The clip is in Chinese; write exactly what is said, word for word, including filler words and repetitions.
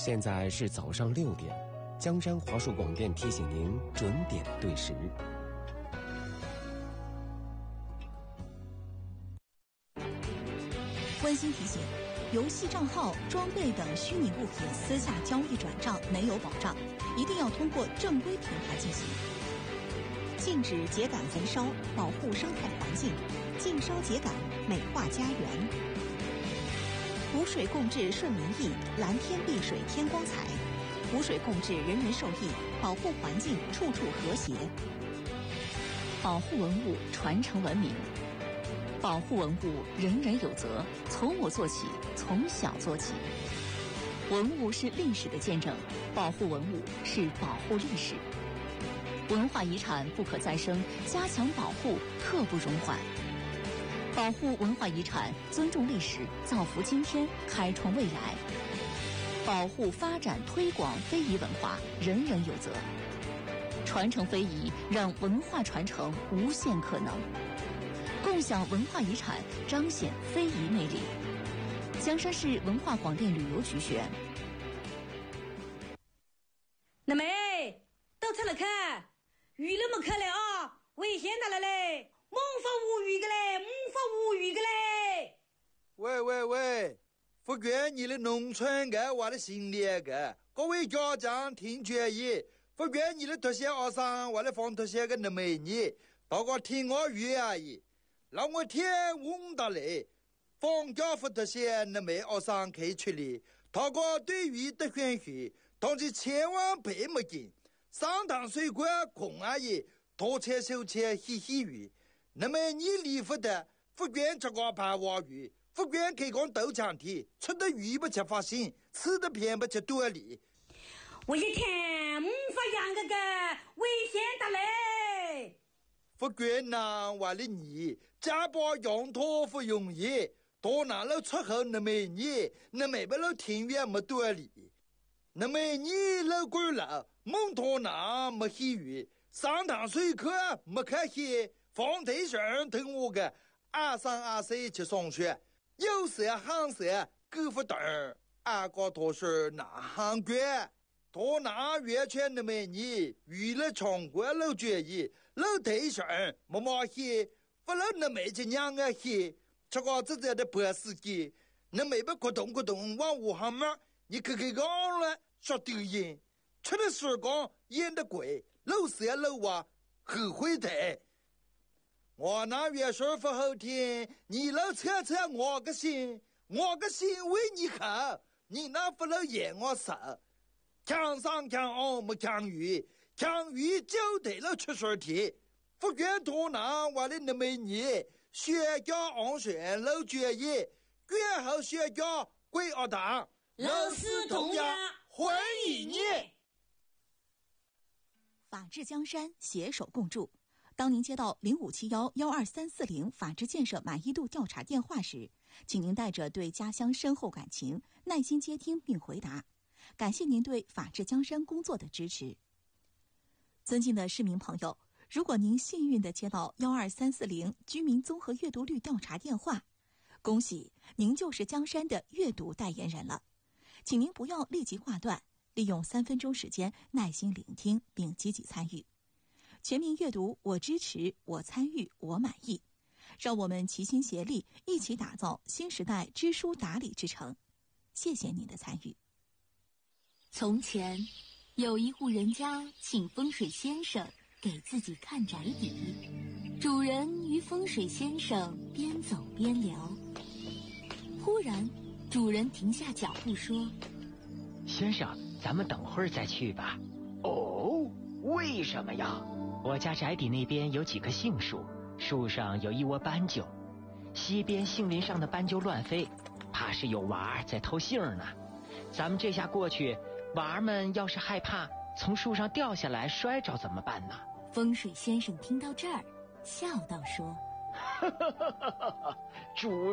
现在是早上六点，江山华数广电提醒您准点对时。 温馨提醒：游戏账号、装备等虚拟物品私下交易转账没有保障，一定要通过正规平台进行。禁止秸秆焚烧，保护生态环境；禁烧秸秆，美化家园。湖水共治顺民意，蓝天碧水天光彩。湖水共治人人受益，保护环境处处和谐。 保护文物，传承文明。保护文物，人人有责，从我做起，从小做起。文物是历史的见证，保护文物是保护历史。文化遗产不可再生，加强保护刻不容缓。保护文化遗产，尊重历史，造福今天，开创未来。保护、发展、推广非遗文化，人人有责。传承非遗，让文化传承无限可能。共享文化遗产，彰显非遗魅力。江山市文化广电旅游局选。 那妹，都出来看，鱼都没看了啊，危险的了嘞，猛发无语的嘞，猛发无语的嘞。 喂喂喂，福建你的农村个我的心里个，各位家长听决议，福建你的特些学生我的放特些个那美女，包括听我语而已。让我天问到嘞，放假不特些那美学生可以出来，他个对于的选许，但是千万别没劲，上堂水果空而已，多切手切嘻嘻鱼，那么你离不得，福建这个盘娃鱼。福建开工豆浆体，吃的鱼不吃发心，吃的偏不吃多里。 我一天没法养个个危险的嘞。 福建呐，为了你，家把养托不容易，多拿了出口那么你，那没不了庭院没多里，那么你老贵了，蒙托拿没喜鱼，上堂水课没开戏，放对象等我个，二三二四去上学。有色行色够不等二个多是哪行官多拿完全的美女娱乐场国老决议老对象没毛戏不老那没这样个戏这个自己的博司机那没不咕咚咕咚往武行嘛你可可讲了说丢人吃的时光演的鬼老色老娃后悔的我那月说不好听，你老扯扯我个心，我个心为你好，你那不能演我手。强上强下没强鱼，强鱼就得了出水题。福建多拿我的那美女，学家安全老决议，最后学家归学堂， 老师同样欢迎你。 法治江山，携手共筑。当您接到零五七幺幺二三四零法治建设满意度调查电话时，请您带着对家乡深厚感情，耐心接听并回答。感谢您对法治江山工作的支持。尊敬的市民朋友，如果您幸运地接到幺二三四零居民综合阅读率调查电话，恭喜您就是江山的阅读代言人了。请您不要立即挂断，利用三分钟时间耐心聆听并积极参与。全民阅读，我支持，我参与，我满意。让我们齐心协力，一起打造新时代知书达理之城。谢谢您的参与。 从前，有一户人家请风水先生给自己看宅邸。主人与风水先生边走边聊。忽然，主人停下脚步说：“ 先生，咱们等会儿再去吧。”哦，为什么呀？我家宅邸那边有几棵杏树，树上有一窝斑鸠，西边杏林上的斑鸠乱飞，怕是有娃儿在偷杏呢。咱们这下过去，娃儿们要是害怕从树上掉下来摔着怎么办呢？ 风水先生听到这儿，笑道说：“ 主